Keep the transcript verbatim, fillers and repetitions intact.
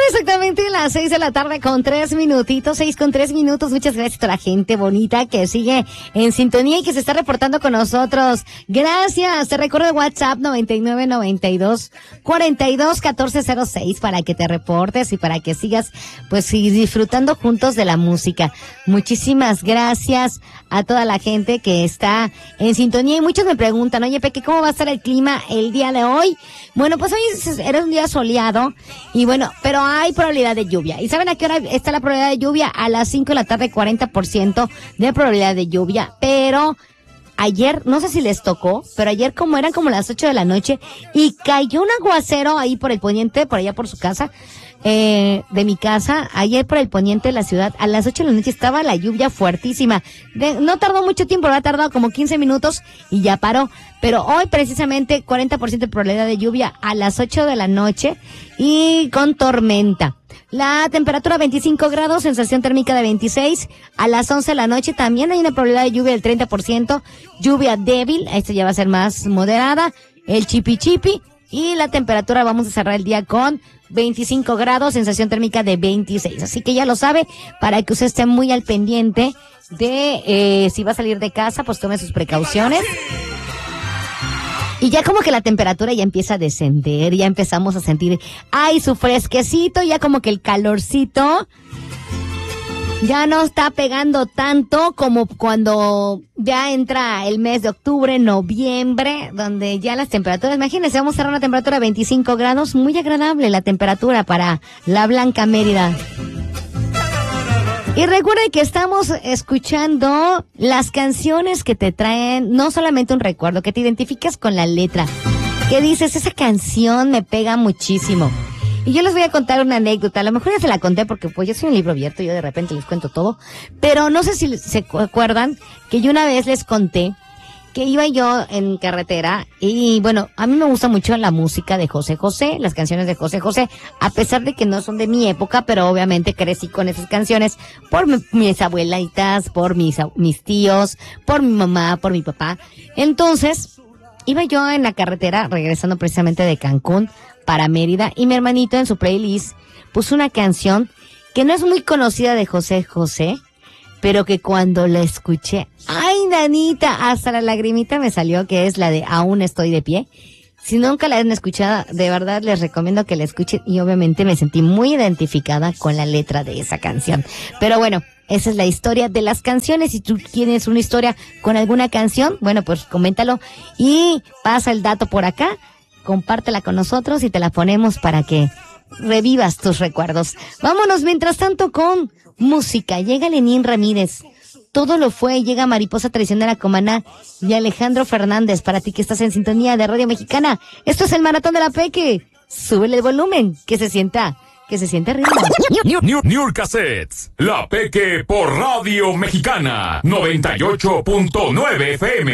exactamente las seis de la tarde con tres minutitos, seis con tres minutos. Muchas gracias a toda la gente bonita que sigue en sintonía y que se está reportando con nosotros. Gracias. Te recuerdo el WhatsApp noventa y nueve, noventa y dos, cuarenta y dos, catorce cero seis para que te reportes y para que sigas pues disfrutando juntos de la música. Muchísimas gracias a toda la gente que está en sintonía y muchos me preguntan, oye Peque, ¿cómo va a estar el clima el día de hoy? Bueno, pues hoy era un día soleado y bueno, pero hay probabilidad de lluvia. ¿Y saben a qué hora está la probabilidad de lluvia? A las cinco de la tarde, cuarenta por ciento de probabilidad de lluvia. Pero ayer, no sé si les tocó, pero ayer como eran como las ocho de la noche y cayó un aguacero ahí por el poniente, por allá por su casa, eh, de mi casa, ayer por el poniente de la ciudad, a las ocho de la noche estaba la lluvia fuertísima. De, no tardó mucho tiempo, ha tardado como quince minutos y ya paró. Pero hoy precisamente cuarenta por ciento de probabilidad de lluvia a las ocho de la noche y con tormenta. La temperatura veinticinco grados, sensación térmica de veintiséis. A las once de la noche también hay una probabilidad de lluvia del treinta por ciento. Lluvia débil, esta ya va a ser más moderada. El chipi chipi. Y la temperatura vamos a cerrar el día con veinticinco grados, sensación térmica de veintiséis. Así que ya lo sabe, para que usted esté muy al pendiente de eh, si va a salir de casa, pues tome sus precauciones. Y ya como que la temperatura ya empieza a descender, ya empezamos a sentir, ay, su fresquecito, ya como que el calorcito ya no está pegando tanto como cuando ya entra el mes de octubre, noviembre, donde ya las temperaturas, imagínense, vamos a estar a una temperatura de veinticinco grados, muy agradable la temperatura para la Blanca Mérida. Y recuerden que estamos escuchando las canciones que te traen no solamente un recuerdo, que te identificas con la letra, que dices, esa canción me pega muchísimo. Y yo les voy a contar una anécdota, a lo mejor ya se la conté porque pues yo soy un libro abierto, yo de repente les cuento todo, pero no sé si se acuerdan que yo una vez les conté que iba yo en carretera y bueno, a mí me gusta mucho la música de José José, las canciones de José José, a pesar de que no son de mi época, pero obviamente crecí con esas canciones por mi, mis abuelitas, por mis, mis tíos, por mi mamá, por mi papá. Entonces, iba yo en la carretera regresando precisamente de Cancún para Mérida y mi hermanito en su playlist puso una canción que no es muy conocida de José José, pero que cuando la escuché, ¡ay, nanita! Hasta la lagrimita me salió, que es la de Aún estoy de pie. Si nunca la han escuchado, de verdad les recomiendo que la escuchen y obviamente me sentí muy identificada con la letra de esa canción. Pero bueno, esa es la historia de las canciones. Si tú tienes una historia con alguna canción, bueno, pues coméntalo y pasa el dato por acá, compártela con nosotros y te la ponemos para que revivas tus recuerdos. Vámonos mientras tanto con música. Llega Lenín Ramírez, Todo lo fue. Llega Mariposa Traicionera con Maná y Alejandro Fernández. Para ti que estás en sintonía de Radio Mexicana, esto es el Maratón de la Peque. Súbele el volumen, que se sienta, que se sienta ritmo. New Cassettes, La Peque por Radio Mexicana noventa y ocho punto nueve F M.